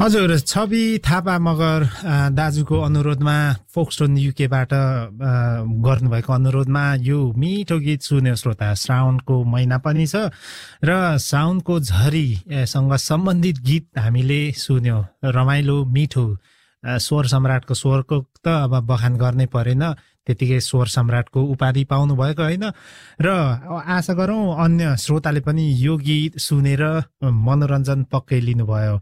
हजुर छवि थापा मगर दाजुको अनुरोधमा फोक्सटोन युकेबाट गर्नुभएको अनुरोधमा यो मिठो गीत सुन्यो श्रोता। श्रावणको महिना पनि छ र साउनको झरीसँग सम्बन्धित गीत हामीले सुन्यो। रमाइलो मिठो स्वर सम्राटको स्वरको त अब बखान गर्नै परेन, त्यतिकै स्वर सम्राटको उपाधि पाउनु भएको होइन। र आशा गरौँ अन्य श्रोताले पनि यो गीत सुनेर मनोरञ्जन पक्कै लिनुभयो।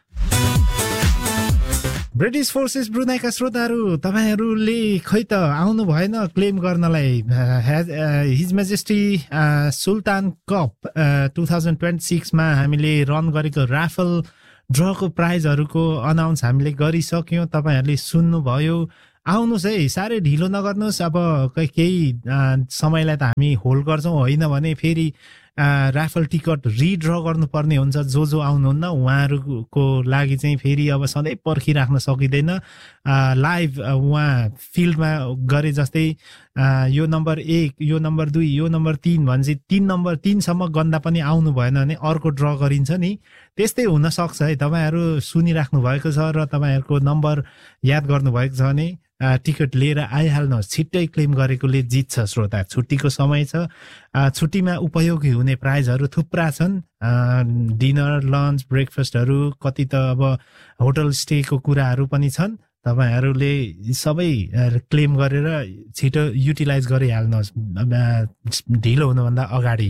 ब्रिटिस फोर्सेस ब्रुनाईका श्रोताहरू, तपाईहरूले खै त आउनु भएन क्लेम गर्नलाई। हिज मेजेस्टी सुल्तान कप 2026 मा हामीले रन गरेको राफल ड्रको प्राइजहरूको अनाउन्स हामीले गरिसक्यौँ। तपाईँहरूले सुन्नुभयो। आउनुहोस् है, साह्रै ढिलो नगर्नुहोस्। अब केही समयलाई त हामी होल्ड गर्छौँ, होइन भने फेरि राफल टिकट रिड्र गर्नुपर्ने हुन्छ। जो आउनुहुन्न उहाँहरूको लागि चाहिँ फेरि अब सधैँ पर्खिराख्न सकिँदैन। लाइभ उहाँ फिल्डमा गरे जस्तै यो नम्बर 1, यो नम्बर 2, यो नम्बर 3 भनेपछि 3 नम्बर 3 सम्म गन्दा पनि आउनु भएन भने अर्को ड्र गरिन्छ नि। त्यस्तै हुनसक्छ है। तपाईँहरू सुनिराख्नु भएको छ र तपाईँहरूको नम्बर याद गर्नुभएको छ भने टिकट लिएर आइहाल्नुहोस्। छिट्टै क्लेम गरेकोले जित्छ श्रोता। छुट्टीको समय छ, छुट्टीमा उपयोगी हुने प्राइजहरू थुप्रा छन्। डिनर, लन्च, ब्रेकफास्टहरू, कति त अब होटल स्टेको कुराहरू पनि छन्। तपाईँहरूले सबै क्लेम गरेर छिटो युटिलाइज गरिहाल्नुहोस् ढिलो हुनुभन्दा अगाडि।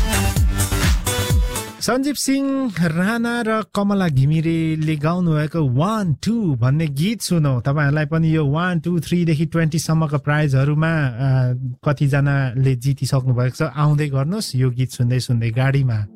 सञ्जीव सिंह राणा र कमला घिमिरेले गाउनुभएको 1, 2 भन्ने गीत सुनौ। तपाईँहरूलाई पनि यो 1, 2, 3 देखि 20 सम्मका प्राइजहरूमा कतिजनाले जितिसक्नु भएको छ, आउँदै गर्नुहोस् यो गीत सुन्दै सुन्दै गाडीमा।